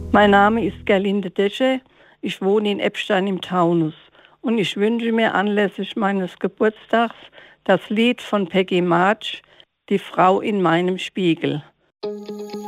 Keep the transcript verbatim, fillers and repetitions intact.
Mein Name ist Gerlinde Desche. Ich wohne in Eppstein im Taunus und ich wünsche mir anlässlich meines Geburtstags das Lied von Peggy March, Die Frau in meinem Spiegel.